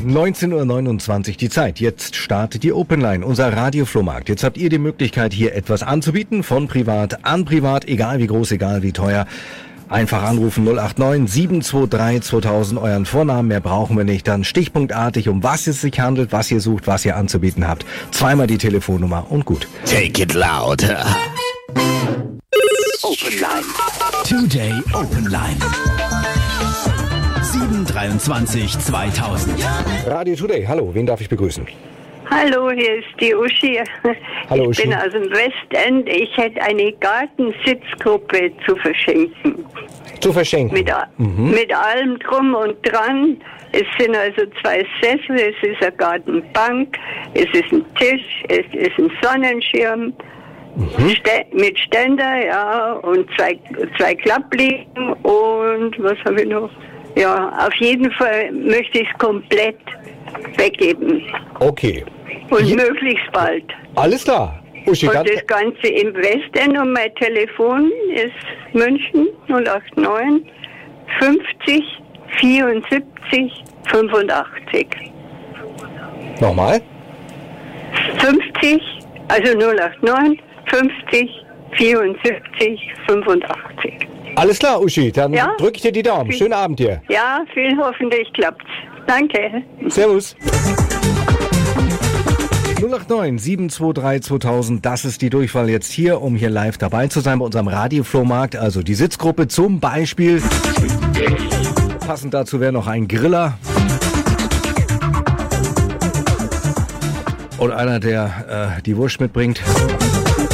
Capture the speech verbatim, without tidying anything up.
neunzehn Uhr neunundzwanzig die Zeit. Jetzt startet die Openline, unser Radioflohmarkt. Jetzt habt ihr die Möglichkeit, hier etwas anzubieten, von privat an privat, egal wie groß, egal wie teuer. Einfach anrufen null acht neun sieben zwei drei zweitausend, euren Vornamen, mehr brauchen wir nicht. Dann stichpunktartig, um was es sich handelt, was ihr sucht, was ihr anzubieten habt. Zweimal die Telefonnummer und gut. Take it louder. Openline. Today Openline. sieben dreiundzwanzig zweitausend. Radio Today, hallo, wen darf ich begrüßen? Hallo, hier ist die Uschi. Hallo, ich Uschi. bin aus dem Westend. Ich hätte eine Gartensitzgruppe zu verschenken. Zu verschenken? Mit, mhm. mit allem drum und dran. Es sind also zwei Sessel, es ist eine Gartenbank, es ist ein Tisch, es ist ein Sonnenschirm. Mhm. Stä- mit Ständer, ja, und zwei, zwei Klappliegen und was habe ich noch? Ja, auf jeden Fall möchte ich es komplett weggeben. Okay. Und Je- möglichst bald. Alles klar. Uschi, Und dann, das Ganze im Westend und mein Telefon ist München null acht neun fünfzig vierundsiebzig fünfundachtzig. nochmal. fünfzig, also null acht neun fünfzig vierundsiebzig fünfundachtzig. Alles klar, Uschi, dann Ja? drücke ich dir die Daumen. Schönen Abend dir. Ja, viel hoffentlich klappt's. Danke. Servus. null acht neun sieben zwei drei zweitausend, das ist die Durchwahl jetzt hier, um hier live dabei zu sein bei unserem Radioflohmarkt. Also die Sitzgruppe zum Beispiel. Passend dazu wäre noch ein Griller. Und einer, der äh, die Wurst mitbringt.